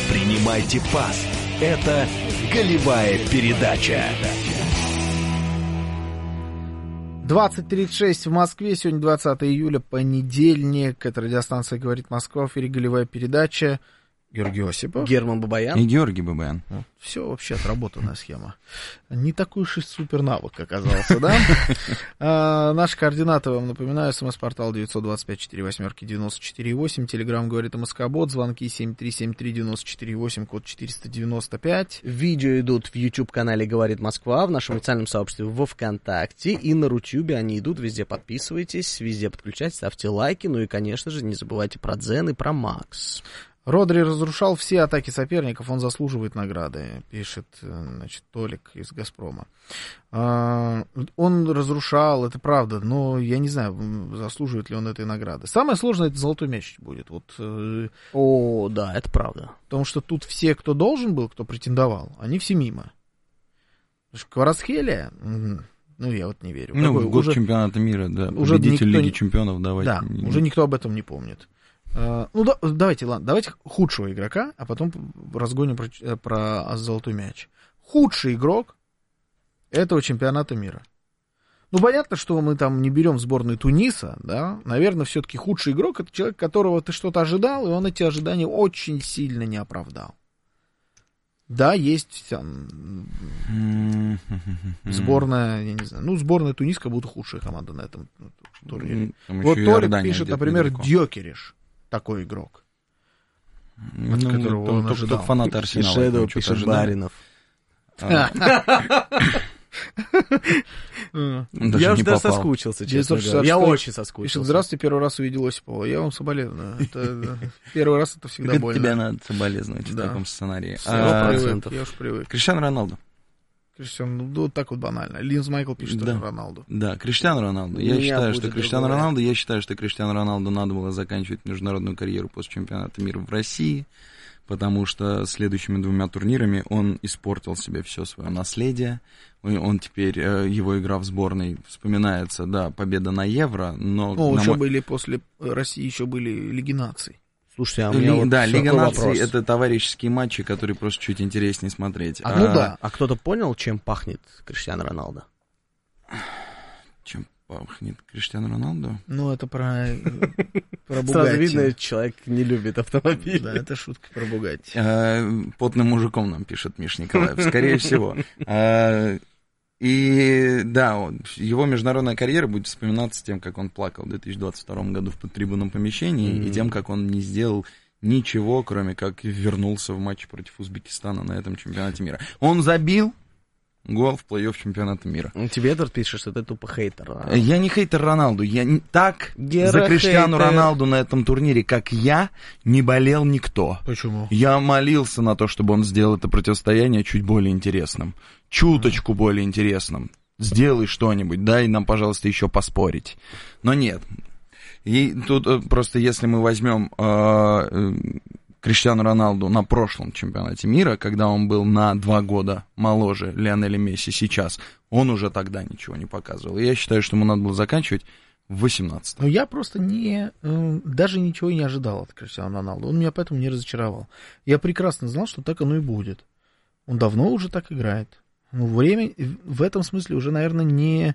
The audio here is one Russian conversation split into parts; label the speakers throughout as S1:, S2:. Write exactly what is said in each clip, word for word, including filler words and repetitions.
S1: Принимайте пас. Это голевая передача.
S2: двадцать тридцать шесть в Москве. Сегодня двадцатое июля, понедельник. Это радиостанция «Говорит Москва». В эфире голевая передача. Георгий Осипов.
S3: Герман Бабаян.
S4: И Георгий Бабаян.
S2: Все вообще отработанная схема. Не такой уж и супер навык оказался, да? А, наши координаты, вам напоминаю, смс-портал девять два пять четыре восемь девяносто четыре восемь, телеграм «Говорит МСК-бот», звонки семь три семь три девяносто четыре восемь, код четыреста девяносто пять.
S3: Видео идут в YouTube-канале «Говорит Москва», в нашем официальном сообществе во ВКонтакте и на Рутюбе они идут, везде подписывайтесь, везде подключайтесь, ставьте лайки, ну и, конечно же, не забывайте про Дзен и про Макс.
S2: Родри разрушал все атаки соперников, он заслуживает награды, пишет, значит, Толик из «Газпрома». Он разрушал, это правда, но я не знаю, заслуживает ли он этой награды. Самое сложное — это золотой мяч будет. Вот,
S3: О, да, это правда.
S2: Потому что тут все, кто должен был, кто претендовал, они все мимо. Кварацхелия, ну, я вот не верю.
S4: Ну,
S2: Какой,
S4: в год
S2: уже,
S4: чемпионата мира, да,
S2: уже
S4: победитель
S2: никто
S4: Лиги
S2: не...
S4: чемпионов, давайте.
S2: Да,
S4: не...
S2: уже никто об этом не помнит. Ну, да, давайте, ладно, давайте худшего игрока, а потом разгоним про, про золотой мяч. Худший игрок этого чемпионата мира. Ну, понятно, что мы там не берем сборную Туниса, да, наверное, все-таки худший игрок — это человек, которого ты что-то ожидал, и он эти ожидания очень сильно не оправдал. Да, есть там, сборная, я не знаю, ну, сборная Тунис как будто худшая команда на этом турнире. Вот Толик пишет, например, Дьокериш. Такой игрок,
S4: ну,
S2: от которого он ожидал.
S4: Фанат Арсенала.
S3: Шэдоу пишет Баринов.
S2: Я
S3: уже даже соскучился, честно говоря. Я очень соскучился.
S2: Пишет: здравствуйте, первый раз увидел Осипова. Я вам соболезную. Первый раз это всегда больно.
S4: Тебя надо соболезновать в таком сценарии.
S2: Я уж привык.
S4: Криштиану Роналду.
S2: Криштиану, ну, вот так вот банально. Линз Майкл пишет,
S4: да.
S2: что Роналду.
S4: Да, Криштиану Роналду. Я считаю, что Криштиану Роналду, я считаю, что Криштиану Роналду надо было заканчивать международную карьеру после чемпионата мира в России, потому что следующими двумя турнирами он испортил себе все свое наследие. Он теперь, его игра в сборной вспоминается, да, победа на Евро, но...
S2: Ну, еще мой... были после России, еще были Лиги наций.
S3: Слушайте, а у меня
S4: Ли,
S3: вот
S4: да, Лига наций
S3: вопрос.
S4: Это товарищеские матчи, которые просто чуть интереснее смотреть.
S3: А, а, ну да. А кто-то понял, чем пахнет Криштиану Роналду?
S4: Чем пахнет Криштиану Роналду?
S2: Ну, это про, про Бугатти.
S3: Сразу видно, человек не любит автомобили.
S2: Да, это шутка про Бугатти.
S4: Потным мужиком нам пишет Миш Николаев, скорее всего. И да, его международная карьера будет вспоминаться тем, как он плакал в две тысячи двадцать втором году в подтрибунном помещении, mm-hmm. и тем, как он не сделал ничего, кроме как вернулся в матч против Узбекистана на этом чемпионате мира. Он забил гол в плей-офф чемпионата мира.
S3: Тебе Эдвард пишет, что ты тупо хейтер. А?
S4: Я не хейтер Роналду. Я не... Так
S3: Гера
S4: за Криштиану
S3: хейтер.
S4: Роналду на этом турнире, как я, не болел никто.
S2: Почему?
S4: Я молился на то, чтобы он сделал это противостояние чуть более интересным. Чуточку mm. более интересным. Сделай что-нибудь, дай нам, пожалуйста, еще поспорить. Но нет. И тут просто если мы возьмем... Э, э, Криштиану Роналду на прошлом чемпионате мира, когда он был на два года моложе Лионеля Месси сейчас, он уже тогда ничего не показывал. И я считаю, что ему надо было заканчивать в восемнадцатом.
S2: Но я просто не, даже ничего не ожидал от Криштиану Роналду. Он меня поэтому не разочаровал. Я прекрасно знал, что так оно и будет. Он давно уже так играет. Ну, время в этом смысле уже, наверное, не,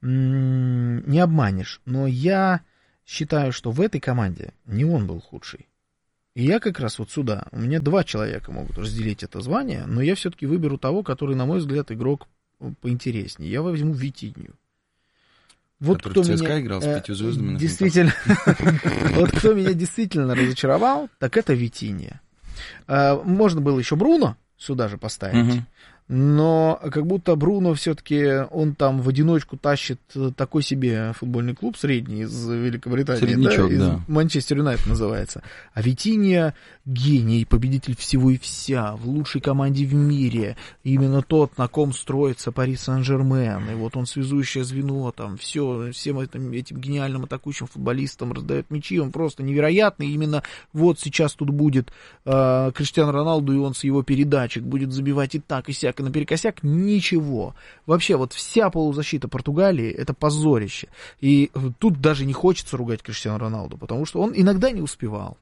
S2: не обманешь. Но я считаю, что в этой команде не он был худший. И я как раз вот сюда, у меня два человека могут разделить это звание, но я все-таки выберу того, который, на мой взгляд, игрок поинтереснее. Я возьму Витинью. Вот
S4: который
S2: кто
S4: в ЦСКА
S2: меня,
S4: играл с пятью звездами.
S2: Действительно, вот кто меня действительно разочаровал, так это Витинья. Можно было еще Бруно сюда же поставить. Но как будто Бруно все-таки, он там в одиночку тащит такой себе футбольный клуб средний из Великобритании,
S4: Среднячок,
S2: да, из
S4: да.
S2: Манчестер Юнайтед называется. А Витинья гений, победитель всего и вся, в лучшей команде в мире. Именно тот, на ком строится Пари Сен-Жермен. И вот он связующее звено, там, все, всем этим, этим гениальным атакующим футболистам раздает мячи. Он просто невероятный. Именно вот сейчас тут будет э, Криштиану Роналду, и он с его передачек будет забивать и так, и сяк, и наперекосяк. Ничего. Вообще, вот вся полузащита Португалии — это позорище. И тут даже не хочется ругать Криштиану Роналду, потому что он иногда не успевал.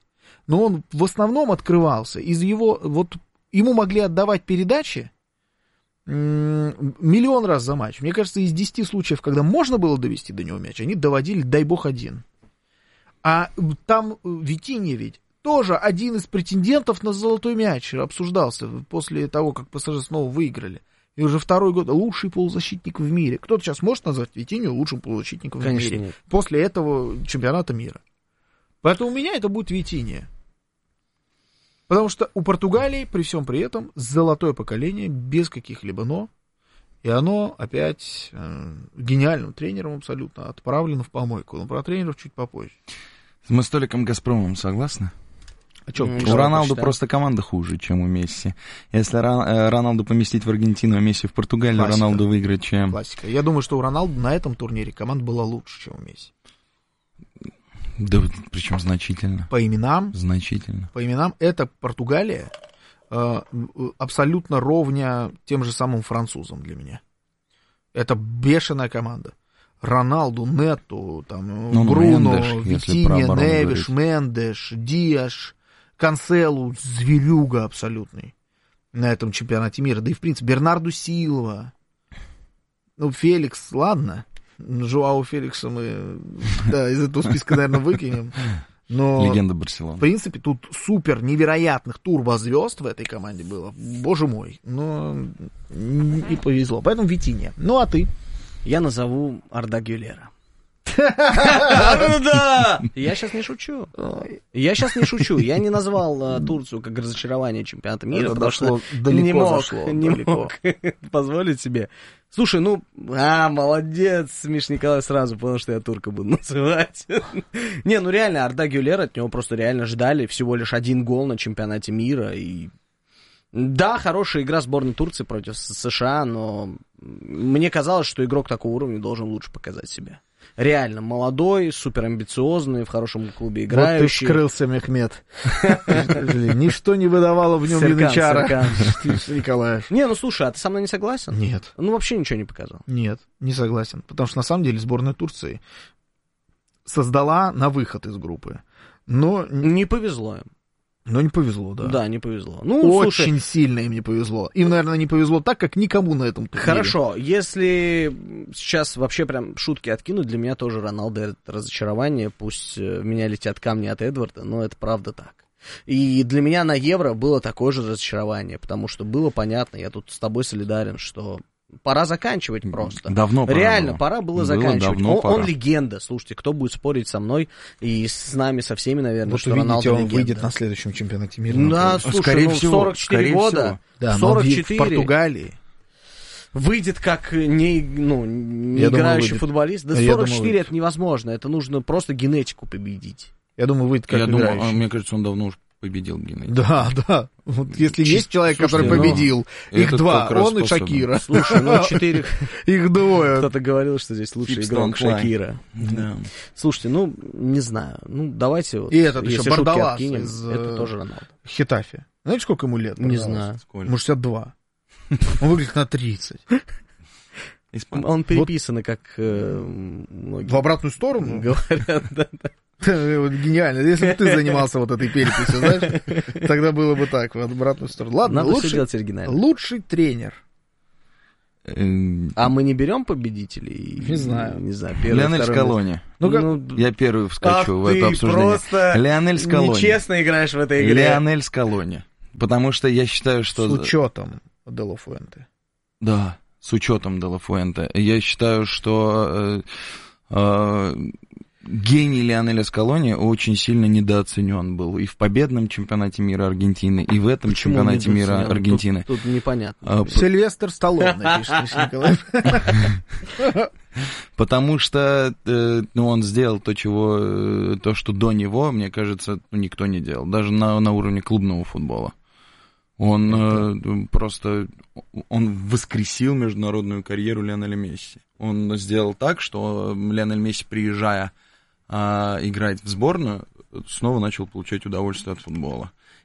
S2: но он в основном открывался из его, вот ему могли отдавать передачи м- миллион раз за матч. Мне кажется, из десяти случаев, когда можно было довести до него мяч, они доводили, дай бог, один. А там Витинья ведь тоже один из претендентов на золотой мяч обсуждался после того, как ПСЖ снова выиграли. И уже второй год лучший полузащитник в мире. Кто-то сейчас может назвать Витинью лучшим полузащитником
S3: Конечно,
S2: в мире?
S3: нет.
S2: После этого чемпионата мира. Поэтому у меня это будет Витинья. Потому что у Португалии при всем при этом золотое поколение без каких-либо «но». И оно опять э, гениальным тренером абсолютно отправлено в помойку. Но про тренеров чуть попозже.
S4: Мы с Толиком Газпромовым согласны?
S2: О чем?
S3: Ну,
S4: У Роналду
S3: почитаем.
S4: просто команда хуже, чем у Месси. Если Рон- э, Роналду поместить в Аргентину, а Месси в Португалию,
S2: Классика.
S4: Роналду выиграет, чем...
S2: Классика. Я думаю, что у Роналду на этом турнире команда была лучше, чем у Месси.
S4: Да, причем значительно.
S2: По именам,
S4: Значительно.
S2: по именам, это Португалия э, абсолютно ровня тем же самым французам для меня. Это бешеная команда. Роналду, Нету, там,
S4: Ну,
S2: Бруно,
S4: Мендеш, если про
S2: Витинья,
S4: оборону
S2: Невиш,
S4: говорить.
S2: Мендеш, Диаш, Канселу, зверюга абсолютный на этом чемпионате мира. Да и, в принципе, Бернарду Силва. Ну, Феликс, ладно. Жоау Феликса мы да, из этого списка, наверное, выкинем. Но,
S4: Легенда
S2: в
S4: Барселоны.
S2: принципе, тут супер невероятных турбозвезд в этой команде было. Боже мой. Но не повезло. Поэтому Витинья. Ну, а ты?
S3: Я назову Арда Гюлера. Да! Я сейчас не шучу. Я сейчас не шучу. Я не назвал э, Турцию как разочарование чемпионата мира,
S2: Это
S3: потому
S2: дошло,
S3: что
S2: далеко
S3: не мог,
S2: зашло,
S3: не
S2: далеко.
S3: мог позволить себе. Слушай, ну, а, молодец, Миш Николай сразу понял, что я турка буду называть. Не, ну реально, Арда Гюлер, от него просто реально ждали всего лишь один гол на чемпионате мира. И да, хорошая игра сборной Турции против США, но мне казалось, что игрок такого уровня должен лучше показать себя. Реально молодой, суперамбициозный, в хорошем клубе играющий.
S2: Вот ты скрылся, Мехмед. Ничто не выдавало в нем
S3: Серкан,
S2: янычара.
S3: Серкан.
S2: Николаев.
S3: Не, ну слушай, а ты со мной не согласен?
S2: Нет.
S3: Ну вообще ничего не показал.
S2: Нет, не согласен. Потому что на самом деле сборная Турции создала на выход из группы. Но,
S3: Не повезло им.
S2: но не повезло, да.
S3: Да, не повезло. Ну,
S2: Очень
S3: слушай,
S2: сильно им не повезло. Им, наверное, не повезло так, как никому на этом турнире.
S3: хорошо, если сейчас вообще прям шутки откинуть, для меня тоже Роналдо это разочарование. Пусть э, в меня летят камни от Эдварда, но это правда так. И для меня на Евро было такое же разочарование, потому что было понятно, я тут с тобой солидарен, что пора заканчивать просто.
S4: Давно пора
S3: Реально,
S4: было.
S3: пора было
S4: Было
S3: заканчивать.
S4: давно
S3: Он,
S4: пора.
S3: он легенда. Слушайте, кто будет спорить со мной и с нами, со всеми, наверное,
S2: Вот
S3: что
S2: увидите,
S3: Роналдо
S2: он
S3: легенда.
S2: выйдет на следующем чемпионате мира.
S3: Да,
S2: на
S3: слушай,
S4: Скорее
S3: ну,
S4: всего,
S3: сорок четыре
S4: скорее
S3: года,
S4: всего.
S2: Да, но
S3: сорок
S2: в
S3: четыре,
S2: Португалии.
S3: выйдет как не, ну, не
S2: Я думаю,
S3: играющий
S2: выйдет.
S3: футболист. Да
S2: Я
S3: сорок
S2: думаю,
S3: четыре
S2: выйдет.
S3: это невозможно, это нужно просто генетику победить.
S2: Я думаю, выйдет как
S4: Я думаю,
S2: играющий.
S4: а, мне кажется, он давно уже победил Геннадий.
S2: Да, да. Вот если
S4: Чис-
S2: есть человек,
S4: Слушайте,
S2: который
S4: ну,
S2: победил, их
S4: этот
S2: два,
S4: как раз
S2: он и
S4: способен.
S2: Шакира.
S3: Слушай, ну четыре...
S2: Их двое.
S3: Кто-то говорил, что здесь лучший
S4: Фикс
S3: игрок
S4: Don't Lie.
S3: Шакира.
S4: Да.
S3: Слушайте, ну, не знаю. Ну, давайте вот,
S2: И этот
S3: если
S2: еще
S3: шутки
S2: Бардалас
S3: откинем,
S2: из,
S3: это
S2: э,
S3: тоже Роналдо.
S2: Хетафе. Знаете, сколько ему лет?
S3: Не
S2: Бардалас?
S3: знаю.
S4: Сколько?
S2: Ему шестьдесят два. Он выглядит на тридцать.
S4: Испанец.
S3: Он переписан, как э, многие
S2: В обратную сторону?
S3: говорят, да.
S2: Вот гениально. Если бы ты занимался вот этой переписью, знаешь, тогда было бы так, в обратную сторону. Ладно,
S3: Надо все
S2: лучший,
S3: делать оригинально.
S2: лучший тренер.
S4: Э,
S3: А мы не берем победителей?
S2: Не знаю.
S3: Не знаю, первый,
S4: Леонель
S3: второй,
S4: Скалони.
S2: Ну, как-
S4: Я первый вскочу
S3: Ах
S4: в это
S3: ты
S4: обсуждение.
S3: просто
S4: Леонель Скалони.
S3: нечестно играешь в этой игре.
S4: Леонель Скалони. Потому что я считаю, что...
S2: С учетом Дело Фуэнте.
S4: Да, с учетом Де Ла Фуэнте. Я считаю, что э, э, гений Леонеля Скалони очень сильно недооценен был и в победном чемпионате мира Аргентины, и в этом
S3: Почему
S4: чемпионате мира
S3: недооценен?
S4: Аргентины.
S3: Тут, тут непонятно.
S4: А,
S2: Сильвестр Сталлоне, пишет Миша Николаев.
S4: Потому что э, ну, он сделал то, чего, э, то, что до него, мне кажется, ну, никто не делал, даже на, на уровне клубного футбола. Он э, просто он воскресил международную карьеру Лионеля Месси. Он сделал так, что Лионель Месси, приезжая э, играть в сборную, снова начал получать удовольствие от футбола.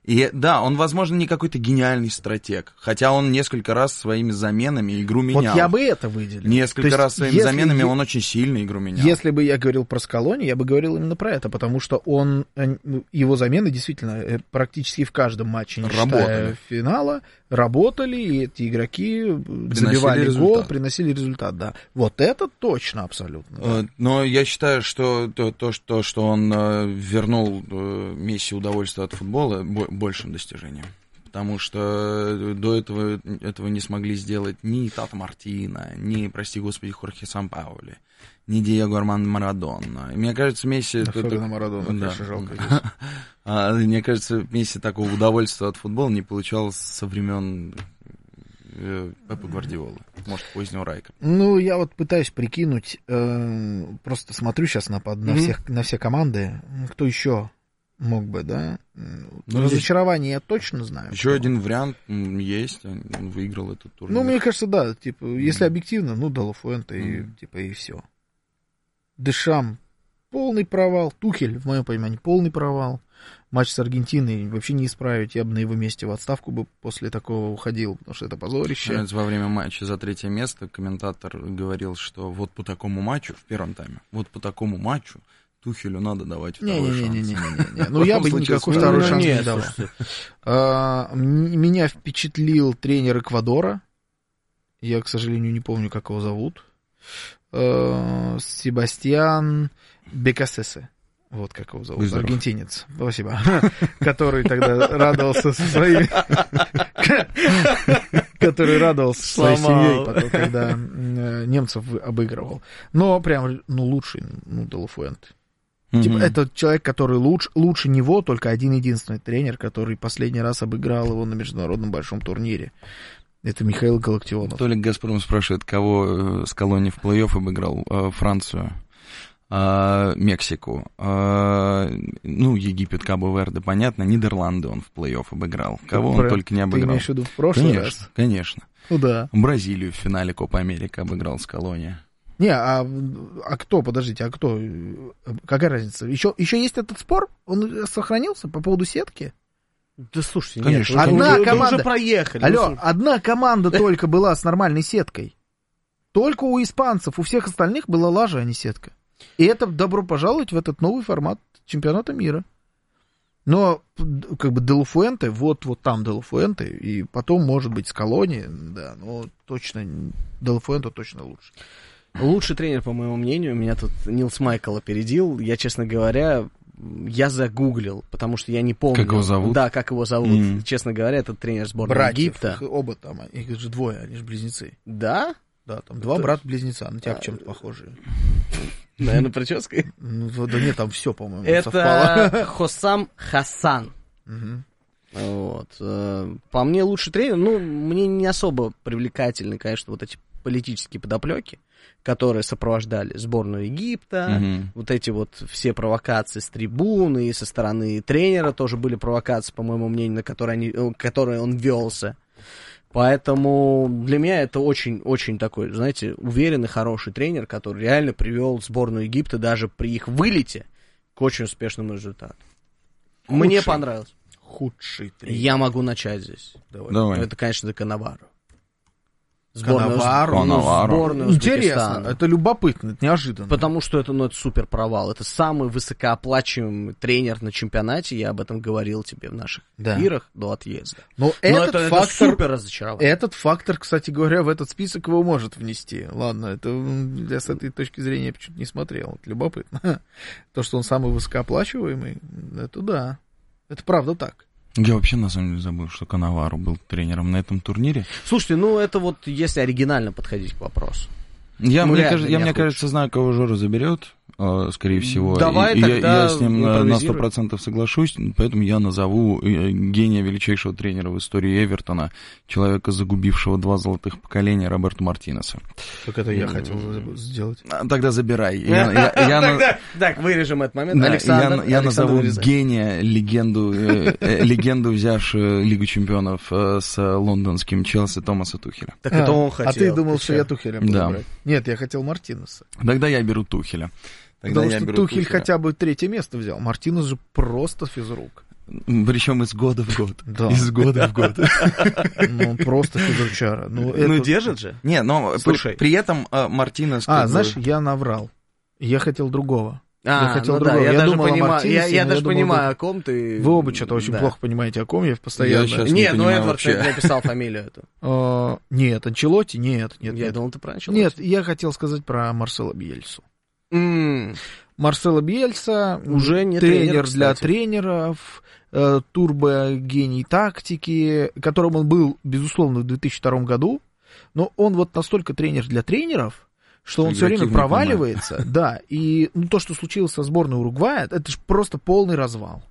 S4: И да, он, возможно, не какой-то гениальный стратег, хотя он несколько раз своими заменами игру менял.
S2: Вот я бы это выделил.
S4: Несколько
S2: есть,
S4: раз своими заменами он очень сильно игру менял.
S2: Если бы я говорил про Скалони, я бы говорил именно про это, потому что он, его замены действительно практически в каждом матче, не считая финала, работали, и эти игроки приносили забивали результат. Гол, приносили результат, да. Вот это точно абсолютно. Да.
S4: Но я считаю, что то, то, что, что он вернул Месси удовольствие от футбола, большим достижением. Потому что до этого этого не смогли сделать ни Тата Мартино, ни, прости господи, Хорхе Сампаули, ни Диего Армандо Марадона. Мне кажется, Месси...
S2: Особенно
S4: это...
S2: Марадона,
S4: да.
S2: конечно, жалко здесь.
S4: а, мне кажется, Месси такого удовольствия от футбола не получал со времен э, Пепа Гвардиолы, может, позднего Райка.
S2: Ну, я вот пытаюсь прикинуть, э, просто смотрю сейчас на, на, mm-hmm. всех, на все команды, кто еще... Мог бы, да. Ну, разочарование здесь... я точно знаю.
S4: Еще кто. Один вариант есть, он выиграл этот турнир.
S2: Ну, мне кажется, да, типа, mm-hmm. если объективно, ну, Де Ла Фуэнте, mm-hmm. и, типа, и все. Дешам, полный провал. Тухель, в моем понимании, полный провал. Матч с Аргентиной вообще не исправить. Я бы на его месте в отставку бы после такого уходил, потому что это позорище.
S4: Во время матча за третье место комментатор говорил, что вот по такому матчу, в первом тайме, вот по такому матчу Тухелю надо давать второй
S2: не,
S4: шанс.
S2: Не, не, не, не, не. Ну, я бы никакой второй шанс не давал. А, меня впечатлил тренер Эквадора. Я, к сожалению, не помню, как его зовут. А, Себастьян Бекасесе. Вот как его зовут. Аргентинец. Спасибо. Который тогда радовался со своими... Который радовался своей семьей, потом, когда немцев обыгрывал. Но прям, ну, лучший, ну, Де Ла Фуэнте. Mm-hmm. Типа, это человек, который лучше, лучше него, только один-единственный тренер, который последний раз обыграл его на международном большом турнире. Это Михаил Галактионов.
S4: Толик Газпром спрашивает, кого Скалони в плей-офф обыграл? Францию, Мексику, ну, Египет, Кабо-Верде, понятно, Нидерланды он в плей-офф обыграл. Кого Про... он только не обыграл.
S2: Ты имеешь в виду в прошлый
S4: конечно,
S2: раз?
S4: Конечно,
S2: ну да.
S4: Бразилию в финале Копа Америка обыграл Скалони.
S2: Не, а, а кто, подождите, а кто? Какая разница? Еще, еще есть этот спор? Он сохранился по поводу сетки?
S3: Да слушайте,
S2: конечно.
S3: Нет,
S2: одна
S3: уже,
S2: команда...
S3: уже проехали.
S2: Алло, ну, одна команда только была с нормальной сеткой. Только у испанцев, у всех остальных была лажа, а не сетка. И это добро пожаловать в этот новый формат чемпионата мира. Но, как бы, Де Ла Фуэнте, вот, вот там Де Ла Фуэнте, и потом, может быть, Скалони, да, но точно, Де Ла Фуэнте точно лучше.
S3: Лучший тренер, по моему мнению, меня тут Нилс Майкл опередил. Я, честно говоря, я загуглил, потому что я не помню.
S4: Как его зовут?
S3: Да, как его зовут. Mm. Честно говоря, этот тренер сборной
S2: Братьев,
S3: Египта.
S2: Оба там, их же двое, они же близнецы.
S3: Да?
S2: Да, там два брата-близнеца, на тебя в чем-то похожие.
S3: Наверное, прической?
S2: Ну, да нет, там все, по-моему,
S3: это
S2: совпало.
S3: Хоссам Хасан.
S2: Угу.
S3: Вот. По мне, лучший тренер, ну, мне не особо привлекательны, конечно, вот эти политические подоплеки, которые сопровождали сборную Египта, угу. вот эти вот все провокации с трибуны, и со стороны тренера тоже были провокации, по моему мнению, на которые, они, которые он велся. Поэтому для меня это очень-очень такой, знаете, уверенный, хороший тренер, который реально привел сборную Египта даже при их вылете к очень успешному результату. Худший. Мне понравилось.
S2: Худший тренер.
S3: Я могу начать здесь.
S4: Давай. Давай.
S3: Это, конечно, Канаваро.
S2: Сборную,
S3: сборную
S2: Интересно, это любопытно, это неожиданно.
S3: Потому что это, ну, это супер провал. Это самый высокооплачиваемый тренер на чемпионате. Я об этом говорил тебе в наших да. эфирах до отъезда.
S2: Но, Но этот,
S3: это,
S2: фактор,
S3: это супер разочарование.
S2: Этот фактор, кстати говоря, в этот список его может внести. Ладно, это я с этой точки зрения почему-то не смотрел. Это любопытно. То, что он самый высокооплачиваемый, это да. Это правда так.
S4: Я вообще, на самом деле, забыл, что Канаваро был тренером на этом турнире.
S3: Слушайте, ну это вот если оригинально подходить к вопросу.
S4: Я, ну, мне, кажется, я мне кажется, знаю, кого Жора заберет, скорее всего.
S3: Давай,
S4: и,
S3: тогда
S4: я, я с ним на сто процентов соглашусь, поэтому я назову гения величайшего тренера в истории Эвертона, человека, загубившего два золотых поколения, Роберто Мартинеса.
S2: Как это я хотел сделать?
S4: Тогда забирай.
S3: Так, вырежем этот момент. Александр,
S4: я назову гения, легенду, легенду, взявшую Лигу чемпионов с лондонским Челси Томаса Тухеля.
S3: Так это он хотел.
S2: А ты думал, что я Тухеля буду брать? Нет, я хотел Мартинеса.
S4: Тогда я беру Тухеля. Тогда
S2: Потому
S4: я
S2: что
S4: беру
S2: Тухель
S4: Тухеля.
S2: хотя бы третье место взял. Мартинес же просто физрук.
S4: Причем из года в год.
S2: Да.
S4: Из года в год.
S2: Ну, просто физручара. Ну, это...
S3: Ну, держит же.
S4: Не, но
S3: Слушай.
S4: при, при этом э, Мартинес...
S2: А,
S4: как
S2: знаешь,
S4: бы-
S2: я наврал. Я хотел другого.
S3: А,
S2: я хотел
S3: ну
S2: другого.
S3: да, я,
S2: Я
S3: даже,
S2: думал о
S3: понимаю,
S2: Мартинесе,
S3: я, я
S2: но
S3: даже
S2: думал,
S3: понимаю,
S2: вы-
S3: о ком ты...
S2: Вы оба что-то очень
S3: Да.
S2: плохо понимаете, о ком я постоянно.
S4: Я щас- не
S3: Нет, ну
S4: понимаю
S3: Эдвард
S4: вообще.
S3: написал фамилию эту.
S2: А, нет, Анчелотти, нет, нет,
S3: Я
S2: нет.
S3: думал, ты про Анчелотти.
S2: Нет, я хотел сказать про Марсело Бьельсу.
S3: М,
S2: Марсело Бьельса,
S3: Уже не
S2: тренер,
S3: тренер,
S2: для
S3: кстати.
S2: тренеров, э, турбо-гений тактики, которым он был, безусловно, в две тысячи втором году, но он вот настолько тренер для тренеров, что он все
S4: Игроки
S2: время
S4: не
S2: проваливается, да, и ну, то, что случилось со сборной Уругвая, это же просто полный развал.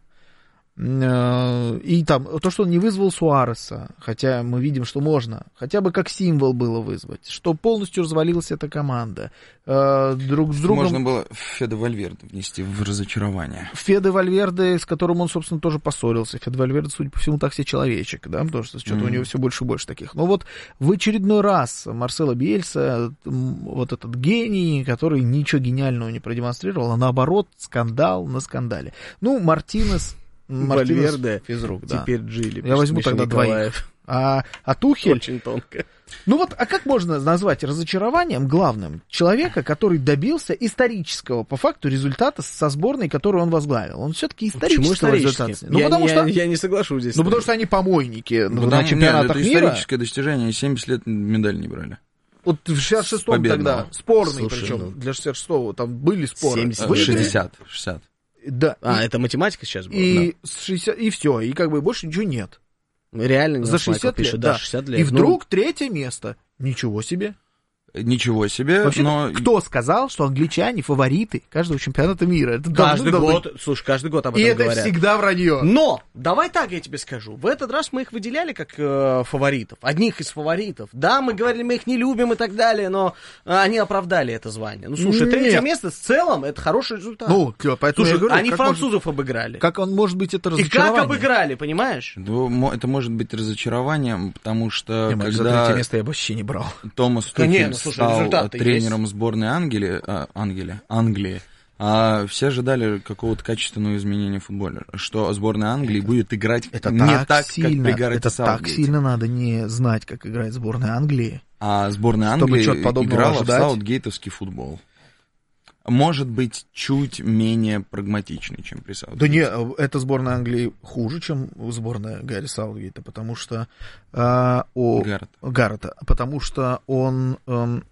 S2: Э, И там, то, что он не вызвал Суареса, хотя мы видим, что можно, хотя бы как символ было вызвать, что полностью развалилась эта команда. Э, Друг с другом...
S4: Можно было Феда Вальверде внести в разочарование.
S2: Феде Вальверде, с которым он, собственно, тоже поссорился. Феде Вальверде, судя по всему, такси человечек, да, потому что что-то
S4: Mm-hmm.
S2: у него все больше и больше таких. Но вот в очередной раз Марсело Бьельса, м, вот этот гений, который ничего гениального не продемонстрировал, а наоборот, скандал на скандале. Ну, Мартинес... Мартинес
S3: Вальверде,
S2: физрук, да.
S3: Теперь Джили.
S2: Я возьму
S3: пишет
S2: тогда
S3: Миша
S2: двоих.
S3: Николаев.
S2: А, а Тухель...
S3: Очень тонко.
S2: Ну вот, а как можно назвать разочарованием главным человека, который добился исторического, по факту, результата со сборной, которую он возглавил? Он все-таки
S3: Почему
S2: исторического
S3: исторический?
S2: результата. Ну,
S3: я,
S2: потому
S3: я,
S2: что...
S3: я не соглашусь здесь.
S2: Ну, потому что они помойники
S4: Ну,
S2: на
S4: потому-
S2: чемпионатах
S4: нет, это
S2: мира.
S4: историческое достижение, семьдесят лет медаль не брали.
S2: Вот в шестьдесят шестом
S4: Победного.
S2: тогда, спорный
S3: Слушай,
S2: причем,
S3: ну...
S2: для шестьдесят шестого там были споры.
S3: семьдесят
S2: Были?
S4: шестьдесят, шестьдесят.
S2: Да.
S3: А,
S2: и,
S3: это математика сейчас была?
S2: и, с шестидесяти и все, и как бы больше ничего нет.
S3: Да. Реально не
S2: За
S3: Майкл
S2: шестьдесят
S3: пишет,
S2: лет,
S3: да,
S2: да.
S3: шестьдесят лет.
S2: И
S3: Ну,
S2: вдруг третье место. Ничего себе.
S4: Ничего себе,
S2: Вообще,
S4: но...
S2: кто сказал, что англичане фавориты каждого чемпионата мира? Это
S3: каждый
S2: должно
S3: год,
S2: быть.
S3: слушай, каждый год об
S2: И
S3: этом
S2: это
S3: говорят.
S2: всегда вранье.
S3: Но, давай так я тебе скажу. В этот раз мы их выделяли как э, фаворитов. Одних из фаворитов. Да, мы говорили, мы их не любим и так далее, но э, они оправдали это звание. Ну, слушай,
S2: Нет.
S3: третье место в целом это хороший результат.
S2: Ну, поэтому
S3: слушай,
S2: я говорю,
S3: они
S2: как
S3: французов обыграли.
S2: Может, как он может быть это
S3: И
S2: разочарование?
S3: как обыграли, понимаешь?
S4: Ну, мо- это может быть разочарованием, потому что
S2: Не, Макс, за
S4: когда
S2: третье место я бы вообще не брал.
S4: Томас
S3: Да не,
S4: Тухель
S3: ну, слушай,
S4: стал
S3: результат-то
S4: тренером сборной Англии, а, Англии, Англии, а все ожидали какого-то качественного изменения в футболе, что сборная Англии будет играть
S2: Это
S4: не
S2: так,
S4: так,
S2: сильно,
S4: как при Гаррете
S2: это так
S4: Саутгейте.
S2: сильно надо не знать, как играет сборная Англии.
S4: А сборная
S2: Чтобы
S4: Англии
S2: чего-то подобного
S4: играла
S2: ожидать.
S4: в саутгейтовский футбол. Может быть, чуть менее прагматичный, чем при Саутгейте.
S2: Да не, эта сборная Англии хуже, чем сборная Гарри Саутгейта, потому что а, о
S4: Гаррет.
S2: Гаррета, потому что он эм,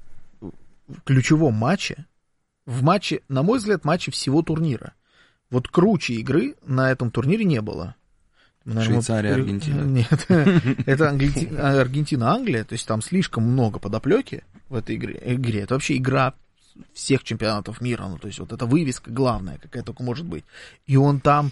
S2: в ключевом матче, в матче, на мой взгляд, матче всего турнира. Вот круче игры на этом турнире не было. Наверное,
S4: Швейцария,
S2: мы-
S4: Аргентина.
S2: Нет, это Англи- Аргентина-Англия, то есть там слишком много подоплеки в этой игре. игре. Это вообще игра всех чемпионатов мира, ну, то есть вот эта вывеска главная, какая только может быть. И он там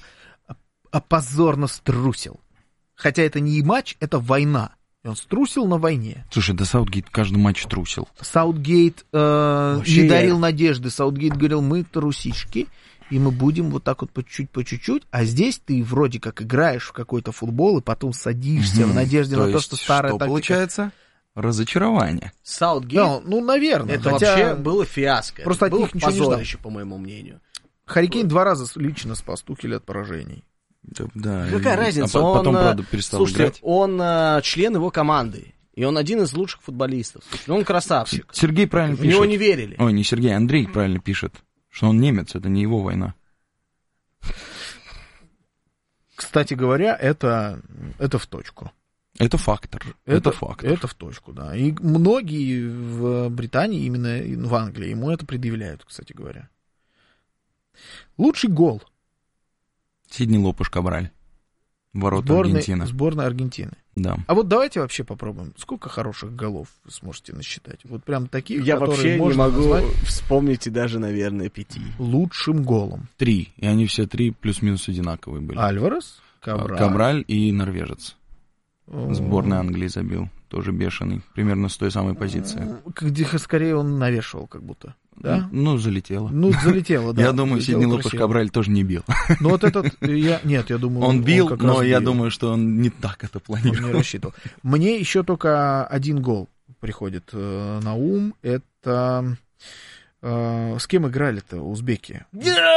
S2: опозорно струсил. Хотя это не матч, это война. И он струсил на войне.
S4: Слушай, да Саутгейт каждый матч трусил.
S2: Саутгейт э,
S3: Вообще
S2: не дарил
S3: я-
S2: надежды. Саутгейт говорил, мы трусишки, и мы будем вот так вот по чуть-чуть, по чуть-чуть. А здесь ты вроде как играешь в какой-то футбол, и потом садишься в надежде
S4: То
S2: на то,
S4: есть,
S2: что старая
S4: что
S2: тактика...
S4: получается? Разочарование.
S3: Саутгейт,
S2: Да, ну, наверное.
S3: это
S2: хотя
S3: вообще было фиаско.
S2: просто
S3: Это
S2: от
S3: было
S2: них ничего не ждал.
S3: позорище, по моему мнению.
S2: Харри Кейн два раза лично спас Тухеля от поражений.
S4: Да, да,
S3: Какая
S4: и-
S3: разница?
S4: А по- потом,
S3: он, э,
S4: правда, перестал
S3: слушайте,
S4: играть.
S3: он э, член его команды. И он один из лучших футболистов. Слушай, он красавчик.
S4: Сергей правильно
S3: В
S4: пишет.
S3: него не верили.
S4: Ой, не Сергей, Андрей правильно пишет, что он немец, это не его война.
S2: Кстати говоря, это, это в точку.
S4: Это фактор. Это, фактор.
S2: Это в точку, да. И многие в Британии, именно в Англии, ему это предъявляют, кстати говоря. Лучший гол
S4: Сидни Лопеш Кабраль. Ворота
S2: сборной,
S4: Аргентины.
S2: сборной Аргентины.
S4: Да.
S2: А вот давайте вообще попробуем. Сколько хороших голов вы сможете насчитать? Вот прям таких,
S3: Я
S2: которые
S3: вообще не
S2: можно
S3: могу
S2: назвать
S3: вспомнить и даже, наверное, пяти.
S2: лучшим голом.
S4: Три. И они все три плюс-минус одинаковые были.
S2: Альварес, Кабраль.
S4: Кабраль и норвежец.
S2: О,
S4: Сборная Англии забил. Тоже бешеный. Примерно с той самой позиции.
S2: Где скорее он навешивал, как будто. Да?
S4: Ну, залетело.
S2: Ну, залетело, да.
S4: Я думаю,
S2: залетело
S4: Сидни Лопеш
S2: красиво.
S4: Кабраль тоже не бил.
S2: Ну, вот этот, я, нет, я думаю...
S4: Он бил,
S2: как
S4: но
S2: раз
S4: я
S2: бил.
S4: думаю, что он не так это
S2: Он
S4: планировал.
S2: не рассчитывал. Мне еще только один гол приходит э, на ум. Это... э, с кем играли-то узбеки?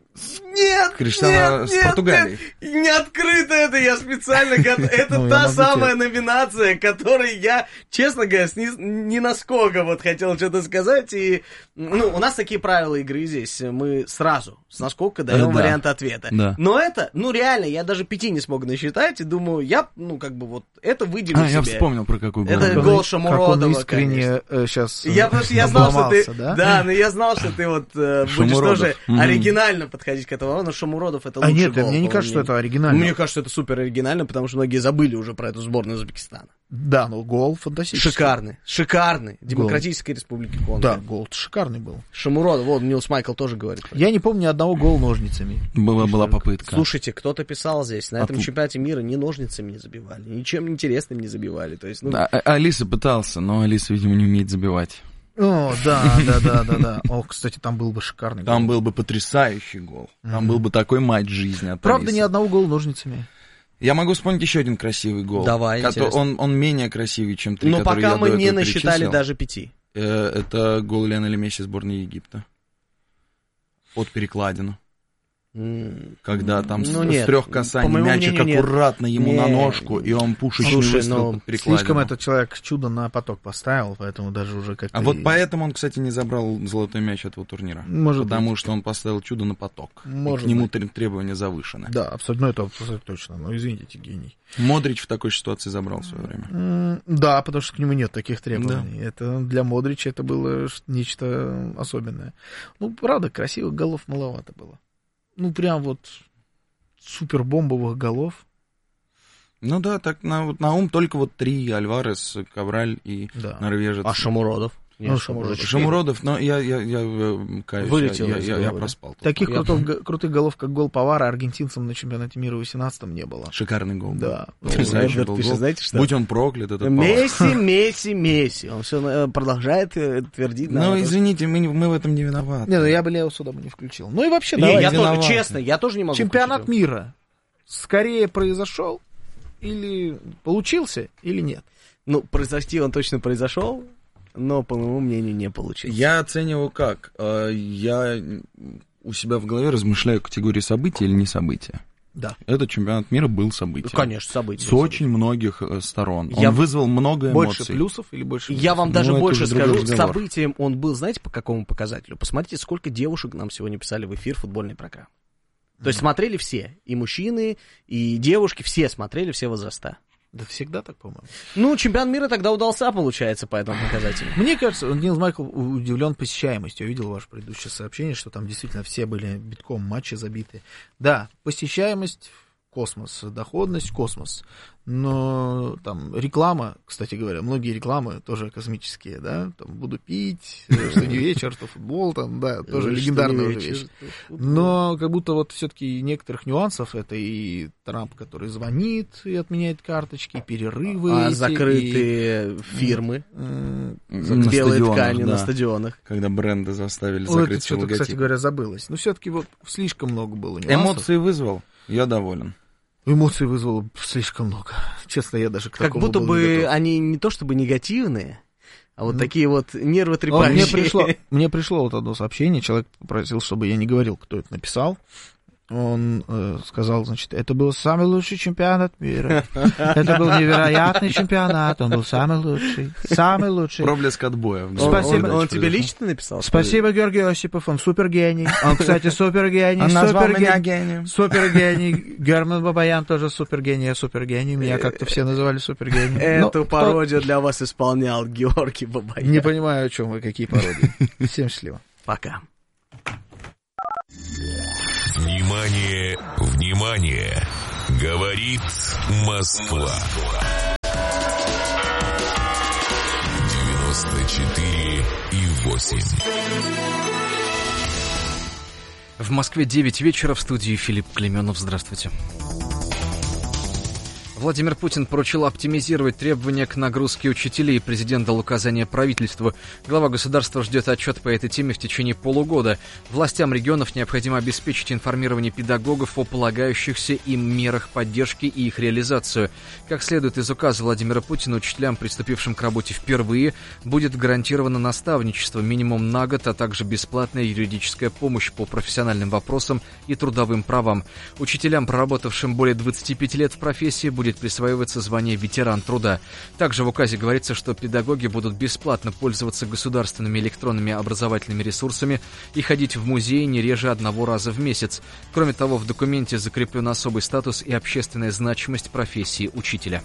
S3: Нет,
S4: Криштиану
S3: нет,
S4: с
S3: нет,
S4: Португалией.
S3: нет, не открыто это, я специально... го- Это
S2: Ну, я
S3: та
S2: могу
S3: самая номинация, которой я, честно говоря, с ни, ни насколько вот хотел что-то сказать. И, ну, у нас такие правила игры здесь. Мы сразу с насколько даем
S4: Э, да.
S3: вариант ответа.
S4: Да.
S3: Но это, ну, реально, я даже пяти не смог насчитать. И думаю, я, ну, как бы вот, это выделю
S4: А, я
S3: себе.
S4: вспомнил, про какой гол.
S3: Это
S4: говорил.
S3: гол
S2: Как он
S3: Шамуродова,
S2: искренне сейчас
S3: Я, потому что я знал, что ты...
S2: да?
S3: Да, но я знал, что ты вот э, будешь
S4: Шамуродов.
S3: тоже
S4: Мгм.
S3: оригинально подходить к этому, но Шамуродов это
S2: А
S3: лучший
S2: нет,
S3: гол,
S2: мне не
S3: по
S2: кажется, что
S3: мнению.
S2: это оригинально.
S3: Мне кажется, это супер оригинально, потому что многие забыли уже про эту сборную Узбекистана.
S2: Да, но гол фантастический.
S3: Шикарный, шикарный. Демократической Республики Конго.
S2: Да, гол шикарный был.
S3: Шамуродов, вот Нилс Майкл тоже говорит.
S2: Я не помню ни одного гола ножницами.
S4: Была, была попытка.
S3: Слушайте, кто-то писал здесь, на этом
S4: А-
S3: чемпионате мира ни ножницами не забивали, ничем интересным не забивали. То есть, ну,
S4: А- а- Алиса пытался, но Алиса, видимо, не умеет забивать.
S2: О, да, да, да, да, да. О, кстати, там был бы шикарный
S4: Там
S2: гол.
S4: был бы потрясающий гол. Там был бы такой матч жизни от
S2: Правда,
S4: Алисы.
S2: ни одного гола ножницами.
S4: Я могу вспомнить еще один красивый гол.
S3: Давай,
S4: Кото-
S3: интересно.
S4: он, он менее красивый, чем три,
S3: но
S4: которые
S3: пока
S4: я
S3: мы
S4: до
S3: не
S4: этого
S3: насчитали
S4: перечислил.
S3: даже пяти.
S4: Э, Это гол Лионеля Месси сборной Египта. Под перекладину.
S3: М,
S4: Когда там
S3: ну,
S4: с,
S3: нет,
S4: с трех
S3: по
S4: касаний
S3: моему
S4: мячик
S3: мнению, нет.
S4: аккуратно ему
S3: Не.
S4: на ножку, и он пушечный
S3: Слушай,
S4: выстрел
S3: ну,
S4: под перекладину.
S2: Слишком этот человек чудо на поток поставил, поэтому даже уже как-то...
S4: А вот
S2: и-
S4: поэтому он, кстати, не забрал золотой мяч этого турнира.
S2: Может
S4: Потому
S2: быть.
S4: что он поставил чудо на поток.
S2: Может
S4: и к нему
S2: быть.
S4: тр- требования завышены.
S2: Да, абсолютно, ну, это абсолютно точно. Ну, извините, гений.
S4: Модрич в такой ситуации забрал в свое время.
S2: М, Да, потому что к нему нет таких требований. Это для Модрича это было ш- нечто особенное. Ну, правда, красивых голов маловато было. Ну, прям вот супербомбовых голов.
S4: Ну да, так на, вот на ум только вот три: Альварес, Кавраль и
S2: Да.
S4: норвежец.
S3: А Шамуродов?
S2: Ну, Шамуродов.
S4: Шамуродов, но я, я, я, э, каюсь,
S3: Вылетел
S4: я,
S3: из
S4: я, я
S3: головы, да?
S4: проспал. тут.
S2: Таких
S3: Я
S2: крутых, г- крутых голов, как гол Павара, аргентинцам на чемпионате мира в восемнадцатом не было.
S4: Шикарный гол. был.
S2: Да.
S4: Потрясающий
S3: Эдвард
S4: был
S3: пишет,
S4: гол.
S3: знаете что?
S4: Будь он проклят, этот Павар.
S3: Месси, Месси, Месси. Он все продолжает э, твердить.
S4: Ну,
S3: нам.
S4: извините, мы, не- мы в этом не виноваты.
S2: Не, ну я бы Лео сюда бы не включил. Ну и вообще,
S3: Не,
S2: давай.
S3: я тоже,
S4: виноваты.
S3: честно, я тоже не могу.
S2: Чемпионат
S3: включить
S2: мира скорее произошел или получился, или нет?
S3: его. Ну, произойти он точно произошел, но, по моему мнению, не получился.
S4: Я оцениваю как? Э, Я у себя в голове размышляю категории события или не события.
S2: Да.
S4: Этот чемпионат мира был событием.
S3: Конечно, событие.
S4: С очень многих э, сторон.
S3: Я-
S4: Он вызвал много
S2: Больше
S4: эмоций.
S2: плюсов или больше
S3: Я вам даже
S4: Ну, это
S3: больше
S4: уже другой
S3: скажу,
S4: разговор.
S3: событием он был, знаете, по какому показателю? Посмотрите, сколько девушек нам сегодня писали в эфир футбольной программы. То есть смотрели все, и мужчины, и девушки, все смотрели, все возраста.
S2: Да всегда так, по-моему.
S3: Ну, чемпионат мира тогда удался, получается, по этому показателю.
S2: Мне кажется, Нил Майкл удивлен посещаемостью. Я видел ваше предыдущее сообщение, что там действительно все были битком матчи забиты. Да, посещаемость космос, доходность космос. Но там реклама, кстати говоря, многие рекламы тоже космические, да, там буду пить, что не вечер, что футбол, там, да, тоже легендарная уже вещь. Но как будто вот все-таки некоторых нюансов это и Трамп, который звонит и отменяет карточки, и перерывы.
S3: А
S2: эти,
S3: закрытые
S2: и,
S3: фирмы,
S2: м,
S4: На
S3: белые
S4: стадионах,
S3: ткани
S4: да.
S3: на стадионах.
S4: Когда бренды заставили
S2: вот это
S4: закрыть свой
S2: что-то,
S4: логотип.
S2: кстати говоря, забылось. Но все-таки вот слишком много было нюансов.
S4: Эмоции вызвал, я доволен.
S2: Эмоций вызвало слишком много. Честно, я даже к
S3: Как
S2: такому
S3: будто
S2: был не
S3: бы
S2: готов.
S3: они не то чтобы негативные, а вот
S2: Ну.
S3: такие вот
S2: О,
S3: нервотрепающие.
S2: мне, пришло, мне пришло вот одно сообщение, человек попросил, чтобы я не говорил, кто это написал. Он э, сказал, значит, это был самый лучший чемпионат мира. Это был невероятный чемпионат, он был самый лучший. Самый лучший.
S4: Проблеск отбоя. в
S3: Он-
S4: голос
S2: Спасибо.
S3: Он, он
S4: передачи
S3: тебе
S4: произошел.
S3: лично написал?
S2: Спасибо, Георгий Осипов, он супергений. Он, кстати, супергений.
S4: Он назвал
S2: супергений.
S4: меня гением.
S2: Супергений. Герман Бабаян тоже супергений, я супергений. Меня как-то все называли супергением.
S3: Эту
S2: Ну,
S3: пародию для вас исполнял Георгий Бабаян.
S2: Не понимаю, о чем вы, какие пародии. Всем счастливо.
S3: Пока.
S5: Внимание, внимание! Говорит Москва. девяносто четыре и восемь.
S6: В Москве девять вечера, в студии Филипп Клеменов. Здравствуйте. Владимир Путин поручил оптимизировать требования к нагрузке учителей. Президент дал указание правительству. Глава государства ждет отчет по этой теме в течение полугода. Властям регионов необходимо обеспечить информирование педагогов о полагающихся им мерах поддержки и их реализацию. Как следует из указа Владимира Путина, учителям, приступившим к работе впервые, будет гарантировано наставничество минимум на год, а также бесплатная юридическая помощь по профессиональным вопросам и трудовым правам. Учителям, проработавшим более двадцати пяти лет в профессии, будет присваиваться звание ветеран труда. Также в указе говорится, что педагоги будут бесплатно пользоваться государственными электронными образовательными ресурсами и ходить в музей не реже одного раза в месяц. Кроме того, в документе закреплен особый статус и общественная значимость профессии учителя.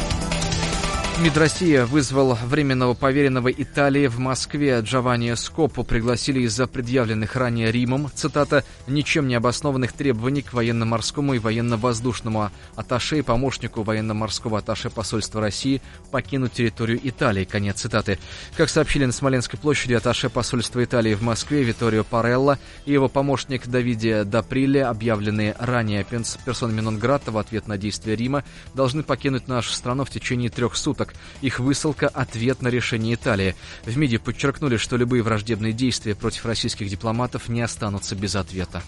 S6: МИД России вызвал временного поверенного Италии в Москве. Джованни Скоппо пригласили из-за предъявленных ранее Римом, цитата, «ничем не обоснованных требований к военно-морскому и военно-воздушному атташе и помощнику военно-морского атташе посольства России покинуть территорию Италии», конец цитаты. Как сообщили на Смоленской площади, атташе посольства Италии в Москве Витторио Парелло и его помощник Давиде Д'Априле, объявленные ранее персонами нон-грата в ответ на действия Рима, должны покинуть нашу страну в течение трех суток. Их высылка – ответ на решение Италии. В МИДе подчеркнули, что любые враждебные действия против российских дипломатов не останутся без ответа.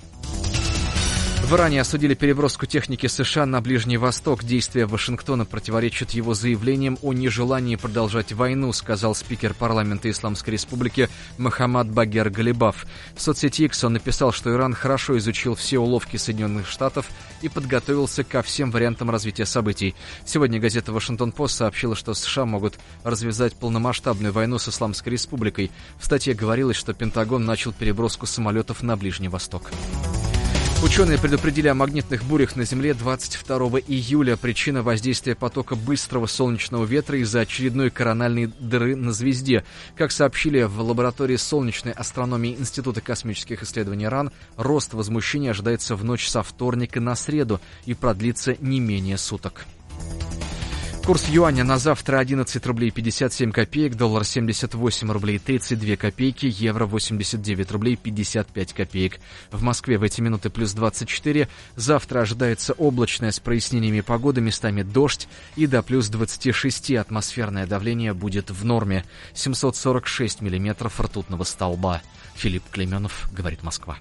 S6: В Иране осудили переброску техники США на Ближний Восток. Действия Вашингтона противоречат его заявлениям о нежелании продолжать войну, сказал спикер парламента Исламской Республики Мохаммад Багер Галибаф. В соцсети X он написал, что Иран хорошо изучил все уловки Соединенных Штатов и подготовился ко всем вариантам развития событий. Сегодня газета «Вашингтон-Пост» сообщила, что США могут развязать полномасштабную войну с Исламской Республикой. В статье говорилось, что Пентагон начал переброску самолетов на Ближний Восток. Ученые предупредили о магнитных бурях на Земле двадцать второго июля. Причина воздействия потока быстрого солнечного ветра из-за очередной корональной дыры на звезде. Как сообщили в лаборатории солнечной астрономии Института космических исследований РАН, рост возмущения ожидается в ночь со вторника на среду и продлится не менее суток. Курс юаня на завтра одиннадцать рублей пятьдесят семь копеек, доллар семьдесят восемь рублей тридцать две копейки, евро восемьдесят девять рублей пятьдесят пять копеек. В Москве в эти минуты плюс двадцать четыре. Завтра ожидается облачная с прояснениями погоды, местами дождь, и до плюс двадцать шесть атмосферное давление будет в норме. семьсот сорок шесть миллиметров ртутного столба. Филипп Клейменов, говорит Москва.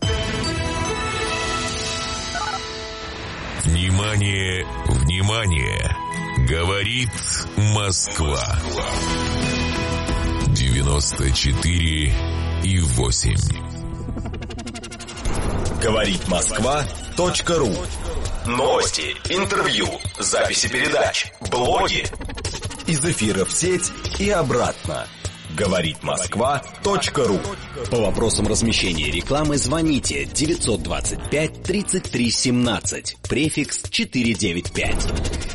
S5: Внимание, внимание! Говорит Москва. девяносто четыре и восемь.
S1: Говорит Москва. .ру. Новости, интервью, записи передач, блоги. Из эфира в сеть и обратно. Говорит Москва. .ру.
S7: По вопросам размещения рекламы звоните девятьсот двадцать пять тридцать три семнадцать, префикс четыреста девяносто пять.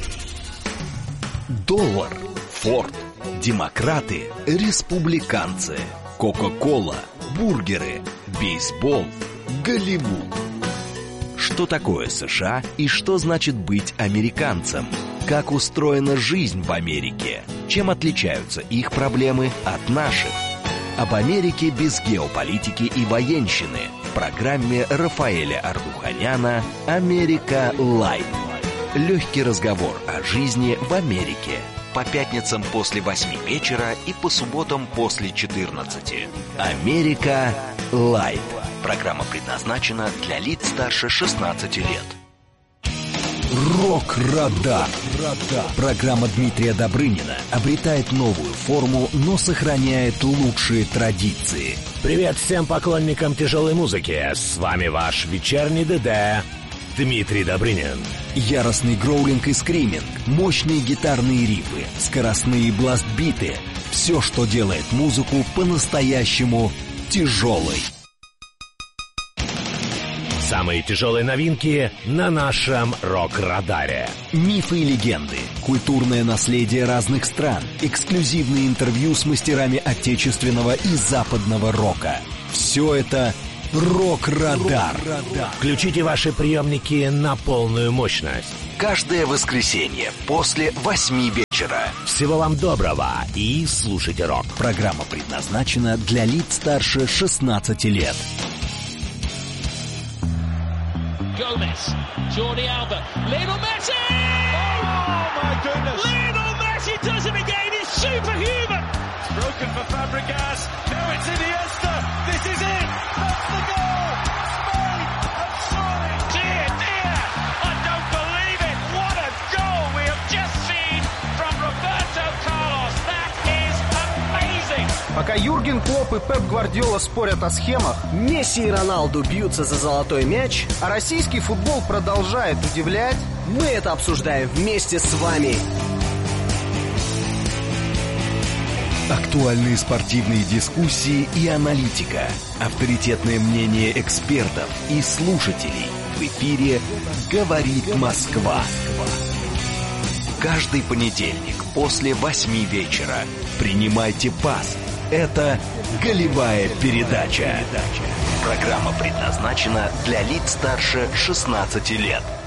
S1: Доллар, Форд, демократы, республиканцы, Кока-кола, бургеры, бейсбол, Голливуд. Что такое США и что значит быть американцем? Как устроена жизнь в Америке? Чем отличаются их проблемы от наших? Об Америке без геополитики и военщины в программе Рафаэля Ардуханяна «Америка Лайт». Легкий разговор о жизни в Америке. По пятницам после восьми вечера и по субботам после четырнадцати. «Америка Лайт». Программа предназначена для лиц старше шестнадцати лет. Рок-радар. Программа Дмитрия Добрынина обретает новую форму, но сохраняет лучшие традиции.
S8: Привет всем поклонникам тяжелой музыки. С вами ваш вечерний ДД Дмитрий Добрынин.
S1: Яростный гроулинг и скриминг, мощные гитарные рифы, скоростные бластбиты. Все, что делает музыку по-настоящему тяжелой.
S8: Самые тяжелые новинки на нашем рок-радаре.
S1: Мифы и легенды, культурное наследие разных стран, эксклюзивные интервью с мастерами отечественного и западного рока. Все это «Рок-радар».
S8: Включите ваши приемники на полную мощность.
S1: Каждое воскресенье после восьми вечера.
S8: Всего вам доброго и слушайте рок.
S1: Программа предназначена для лиц старше шестнадцати лет.
S9: Gomez, Jordi Alba, Lionel Messi! Fabregas. Now it's Iniesta. This is it. That's the goal. Spain have surely. Dear, dear. I don't believe it. What a goal we have just seen from Roberto Carlos. That is amazing.
S10: Пока Юрген Клопп и Пеп Гвардиола спорят о схемах,
S3: Месси и Роналду бьются за золотой мяч,
S10: а российский футбол продолжает удивлять,
S3: мы это обсуждаем вместе с вами.
S1: Актуальные спортивные дискуссии и аналитика. Авторитетное мнение экспертов и слушателей. В эфире «Говорит Москва». Каждый понедельник после восьми вечера. Принимайте пас. Это «Голевая передача». Программа предназначена для лиц старше шестнадцати лет.